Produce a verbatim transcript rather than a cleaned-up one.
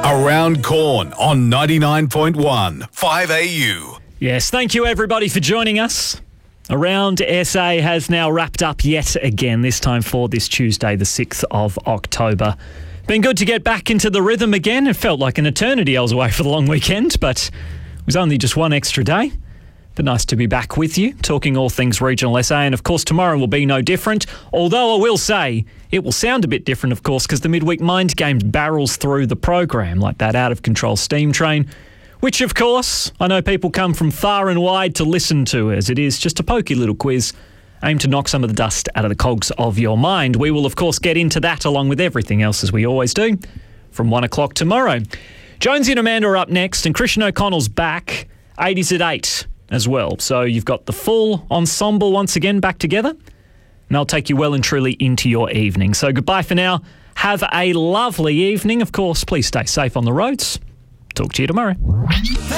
Around Corn on ninety-nine point one, five A U. Yes, thank you everybody for joining us. Around S A has now wrapped up yet again, this time for this Tuesday, the sixth of October. Been good to get back into the rhythm again. It felt like an eternity I was away for the long weekend, but it was only just one extra day. But nice to be back with you, talking all things regional S A. And of course, tomorrow will be no different. Although I will say, it will sound a bit different, of course, because the Midweek Mind Games barrels through the program like that out-of-control steam train, which, of course, I know people come from far and wide to listen to, as it is just a pokey little quiz aimed to knock some of the dust out of the cogs of your mind. We will, of course, get into that along with everything else, as we always do, from one o'clock tomorrow. Jonesy and Amanda are up next, and Christian O'Connell's back, eighties at eight as well. So you've got the full ensemble once again back together, and I'll take you well and truly into your evening. So goodbye for now. Have a lovely evening. Of course, please stay safe on the roads. Talk to you tomorrow.